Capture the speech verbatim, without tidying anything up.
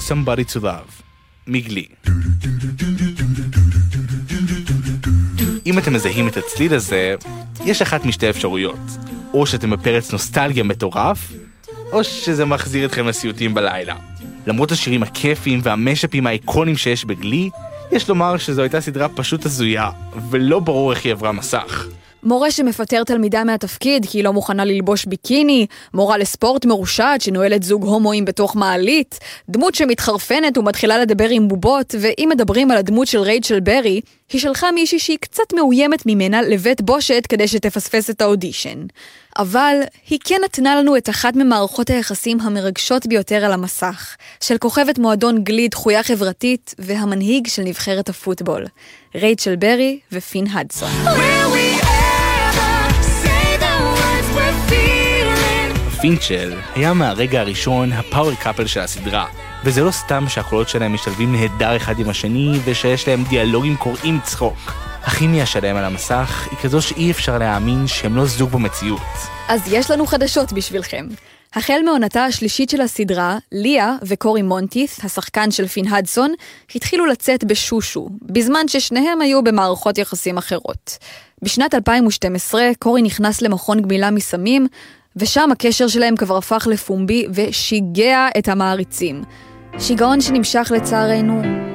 Somebody to Love, מגלי. אם אתם מזהים את הצליל הזה, יש אחת משתי אפשרויות. או שאתם בפרץ נוסטלגיה מטורף, או שזה מחזיר אתכם לסיוטים בלילה. למרות השירים הכיפיים והמשאפים האיקונים שיש בגלי, יש לומר שזו הייתה סדרה פשוט הזויה, ולא ברור איך היא עברה מסך. מורה שמפטר תלמידה מהתפקיד כי היא לא מוכנה ללבוש ביקיני, מורה לספורט מרושעת שנועלת זוג הומואים בתוך מעלית, דמות שמתחרפנת ומתחילה לדבר עם בובות, ואם מדברים על הדמות של רייצ'ל ברי, היא שלחה מישהי שהיא קצת מאוימת ממנה לבית בושת כדי שתפספס את האודישן. אבל היא כן נתנה לנו את אחת ממערכות היחסים המרגשות ביותר על המסך, של כוכבת מועדון גלי דחויה חברתית והמנהיג של נבחרת הפוטבול, רייצ'ל ברי ופין הדסון. פינצ'ל היה מהרגע הראשון הפאוור קאפל של הסדרה, וזה לא סתם שהקולות שלהם משתלבים נהדר אחד עם השני ושיש להם דיאלוגים קוראים צחוק. הכימיה שלהם על המסך היא כזו שאי אפשר להאמין שהם לא זוג במציאות. אז יש לנו חדשות בשבילכם. החל מעונתה השלישית של הסדרה, ליה וקורי מונטיס, השחקן של פין הדסון, התחילו לצאת בשושו, בזמן ששניהם היו במערכות יחסים אחרות. בשנת אלפיים ושתים עשרה קורי נכנס למכון גמילה מסמים, ושם הקשר שלהם כבר הפך לפומבי ושיגע את המעריצים. שיגעון שנמשך לצערנו